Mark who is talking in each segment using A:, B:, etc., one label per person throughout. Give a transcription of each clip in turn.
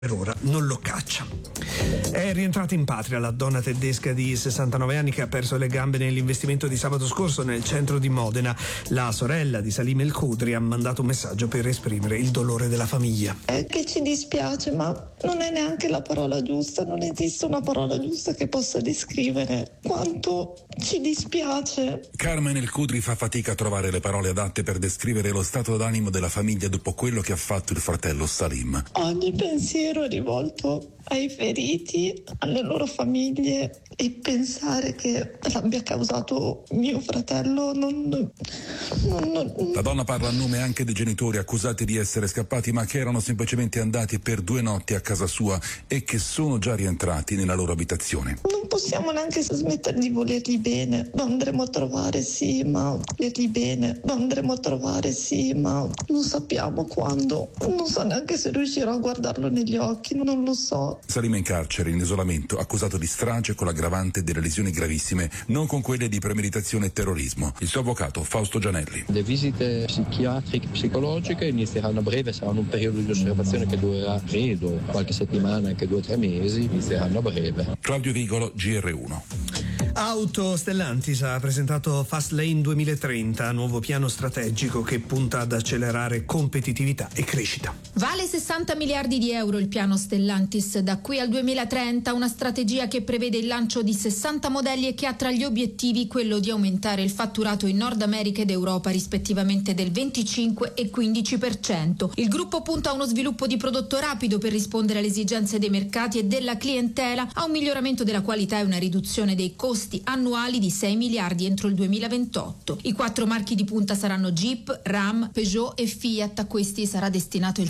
A: per ora non lo caccia. È rientrata in patria la donna tedesca di 69 anni che ha perso le gambe nell'investimento di sabato scorso nel centro di Modena. La sorella di Salim El Khudri ha mandato un messaggio per esprimere il dolore della famiglia.
B: Che ci dispiace, ma non è neanche la parola giusta, non esiste una parola giusta che possa descrivere quanto ci dispiace.
C: Carmen El Khudri fa fatica a trovare le parole adatte per descrivere lo stato d'animo della famiglia dopo quello che ha fatto il fratello Salim.
B: Ogni pensiero è rivolto ai feriti, alle loro famiglie, e pensare che l'abbia causato mio fratello non.
C: La donna parla a nome anche dei genitori accusati di essere scappati ma che erano semplicemente andati per 2 notti a casa sua e che sono già rientrati nella loro abitazione.
B: Non possiamo neanche smettere di volerli bene. Lo andremo a trovare, sì, ma volerli bene. Lo andremo a trovare, sì, ma non sappiamo quando. Non so neanche se riuscirò a guardarlo negli occhi, non lo so.
C: Salim è in carcere, in isolamento, accusato di strage con l'aggravante delle lesioni gravissime, non con quelle di premeditazione e terrorismo. Il suo avvocato, Fausto Gianelli.
D: Le visite psichiatriche psicologiche inizieranno a breve, saranno un periodo di osservazione che durerà, credo, qualche settimana, anche 2 o 3 mesi, inizieranno a breve.
C: Claudio Vigolo, GR1.
A: Auto Stellantis ha presentato Fastlane 2030, nuovo piano strategico che punta ad accelerare competitività e crescita.
E: Vale 60 miliardi di euro il piano Stellantis da qui al 2030, una strategia che prevede il lancio di 60 modelli e che ha tra gli obiettivi quello di aumentare il fatturato in Nord America ed Europa rispettivamente del 25 e 15%. Il gruppo punta a uno sviluppo di prodotto rapido per rispondere alle esigenze dei mercati e della clientela, a un miglioramento della qualità e una riduzione dei costi annuali di 6 miliardi entro il 2028. I 4 marchi di punta saranno Jeep, Ram, Peugeot e Fiat. A questi sarà destinato il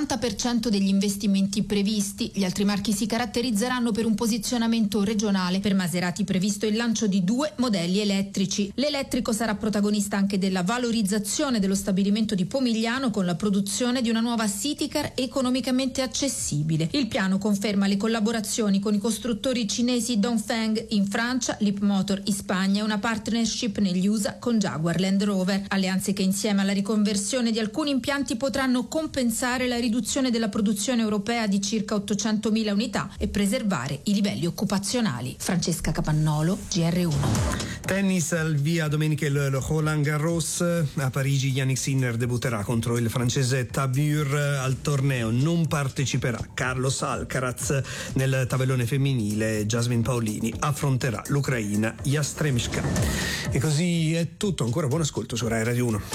E: 70% degli investimenti previsti. Gli altri marchi si caratterizzeranno per un posizionamento regionale. Per Maserati previsto il lancio di 2 modelli elettrici. L'elettrico sarà protagonista anche della valorizzazione dello stabilimento di Pomigliano con la produzione di una nuova city car economicamente accessibile. Il piano conferma le collaborazioni con i costruttori cinesi Dongfeng in Francia, Leapmotor in Spagna e una partnership negli USA con Jaguar Land Rover. Alleanze che insieme alla riconversione di alcuni impianti potranno compensare la riduzione della produzione europea di circa 800.000 unità e preservare i livelli occupazionali. Francesca Capannolo, GR1.
A: Tennis al via domenica il Roland Garros. A Parigi Yannick Sinner debutterà contro il francese Tabur. Al torneo non parteciperà Carlos Alcaraz. Nel tabellone femminile Jasmine Paolini affronterà l'Ucraina Yastremska. E così è tutto, ancora buon ascolto su Rai Radio 1.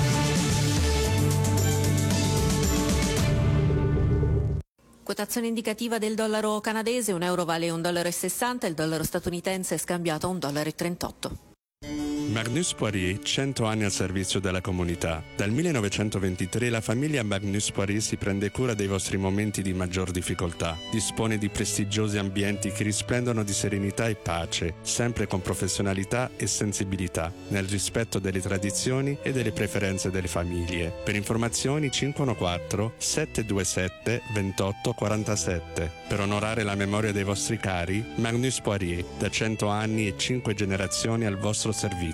F: Quotazione indicativa del dollaro canadese: un euro vale $1,60, il dollaro statunitense è scambiato a $1,38.
G: Magnus Poirier, 100 anni al servizio della comunità. Dal 1923 la famiglia Magnus Poirier si prende cura dei vostri momenti di maggior difficoltà. Dispone di prestigiosi ambienti che risplendono di serenità e pace, sempre con professionalità e sensibilità, nel rispetto delle tradizioni e delle preferenze delle famiglie. Per informazioni 514 727 2847. Per onorare la memoria dei vostri cari, Magnus Poirier, da 100 anni e 5 generazioni al vostro servizio.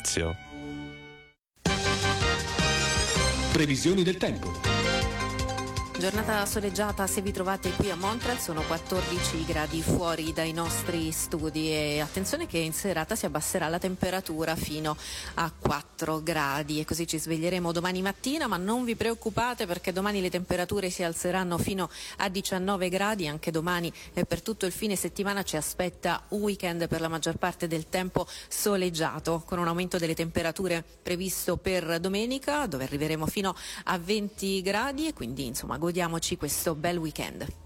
H: Previsioni del tempo.
F: Giornata soleggiata se vi trovate qui a Montreal, sono 14 gradi fuori dai nostri studi e attenzione che in serata si abbasserà la temperatura fino a 4 gradi e così ci sveglieremo domani mattina, ma non vi preoccupate perché domani le temperature si alzeranno fino a 19 gradi, anche domani e per tutto il fine settimana ci aspetta un weekend per la maggior parte del tempo soleggiato, con un aumento delle temperature previsto per domenica dove arriveremo fino a 20 gradi e quindi insomma godiamoci questo bel weekend.